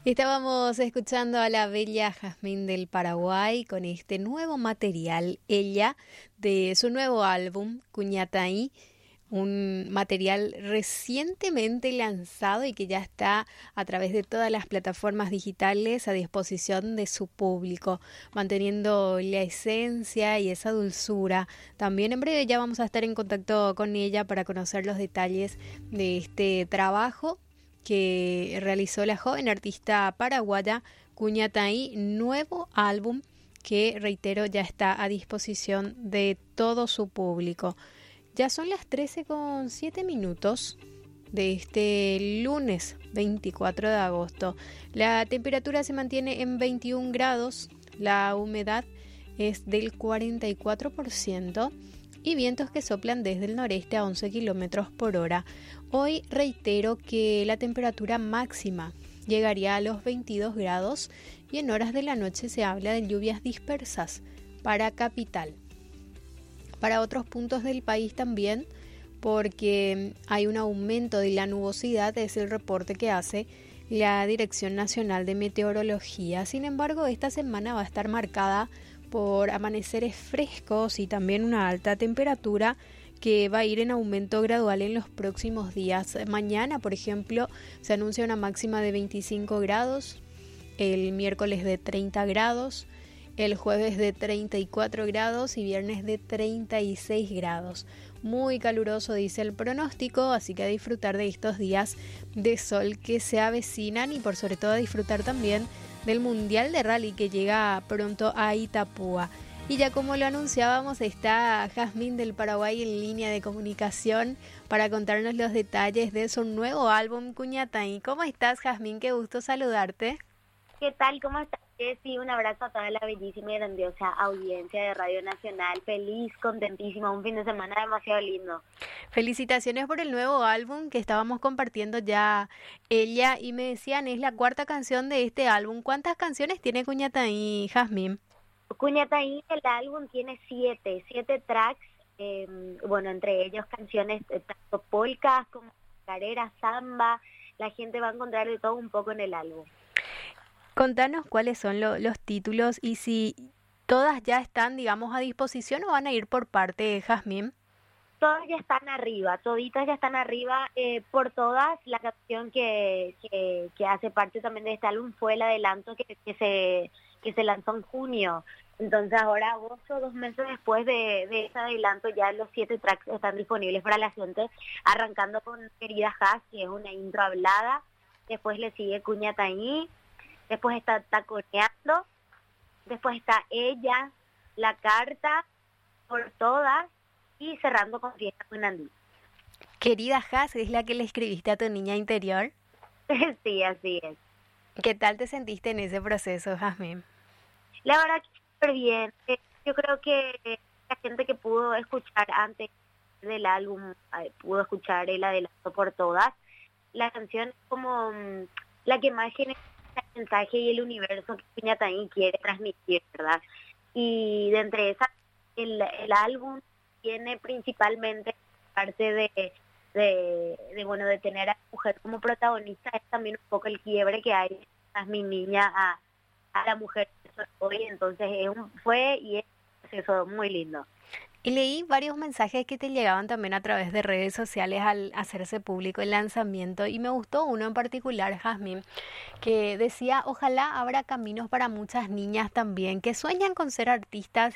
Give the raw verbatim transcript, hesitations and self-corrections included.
Estábamos escuchando a la bella Jazmín del Paraguay con este nuevo material, ella, de su nuevo álbum, Cuñataí, un material recientemente lanzado y que ya está a través de todas las plataformas digitales a disposición de su público, manteniendo la esencia y esa dulzura. También en breve ya vamos a estar en contacto con ella para conocer los detalles de este trabajo que realizó la joven artista paraguaya Cuñataí, nuevo álbum que, reitero, ya está a disposición de todo su público. Ya son las trece con siete minutos de este lunes veinticuatro de agosto. La temperatura se mantiene en veintiún grados, la humedad es del cuarenta y cuatro por ciento y vientos que soplan desde el noreste a once kilómetros por hora. Hoy reitero que la temperatura máxima llegaría a los veintidós grados y en horas de la noche se habla de lluvias dispersas para capital. Para otros puntos del país también, porque hay un aumento de la nubosidad, es el reporte que hace la Dirección Nacional de Meteorología. Sin embargo, esta semana va a estar marcada por amaneceres frescos y también una alta temperatura que va a ir en aumento gradual en los próximos días. Mañana, por ejemplo, se anuncia una máxima de veinticinco grados, el miércoles de treinta grados, el jueves de treinta y cuatro grados y viernes de treinta y seis grados. Muy caluroso dice el pronóstico, así que a disfrutar de estos días de sol que se avecinan y por sobre todo a disfrutar también del Mundial de Rally que llega pronto a Itapúa. Y ya como lo anunciábamos, está Jazmín del Paraguay en línea de comunicación para contarnos los detalles de su nuevo álbum Cuñataí. ¿Cómo estás, Jazmín? Qué gusto saludarte. ¿Qué tal? ¿Cómo estás? Sí, un abrazo a toda la bellísima y grandiosa audiencia de Radio Nacional. Feliz, contentísima, un fin de semana demasiado lindo. Felicitaciones por el nuevo álbum que estábamos compartiendo ya ella y me decían es la cuarta canción de este álbum. ¿Cuántas canciones tiene Cuñataí, Jazmín? Cuñataí, el álbum tiene siete, siete tracks, eh, bueno, entre ellos canciones eh, tanto polcas como carreras, samba. La gente va a encontrar de todo un poco en el álbum. Contanos cuáles son lo, los títulos y si todas ya están, digamos, a disposición o van a ir por parte de Jazmín. Todas ya están arriba, toditas ya están arriba. Eh, por todas, la canción que, que, que hace parte también de este álbum fue el adelanto que, que, se, que se lanzó en junio. Entonces ahora, agosto, dos meses después de, de ese adelanto, ya los siete tracks están disponibles para la gente, arrancando con Querida Jaz, que es una intro hablada. Después le sigue Cuñataí. Después está Taconeando, después está Ella, La Carta, Por Todas y cerrando con Fiesta con Andí. Querida Jaz, ¿es la que le escribiste a tu niña interior? Sí, así es. ¿Qué tal te sentiste en ese proceso, Jazmín? La verdad que súper bien. Yo creo que la gente que pudo escuchar antes del álbum, pudo escuchar el adelanto Por Todas, la canción es como la que más genera el mensaje y el universo que Cuñataí quiere transmitir, ¿verdad? Y de entre esas, el, el álbum tiene principalmente parte de, de, de, bueno, de tener a la mujer como protagonista, es también un poco el quiebre que hay a mi niña, a, a la mujer que soy hoy, entonces es un, fue y es un proceso muy lindo. Y leí varios mensajes que te llegaban también a través de redes sociales al hacerse público el lanzamiento y me gustó uno en particular, Jazmín, que decía, ojalá abra caminos para muchas niñas también que sueñan con ser artistas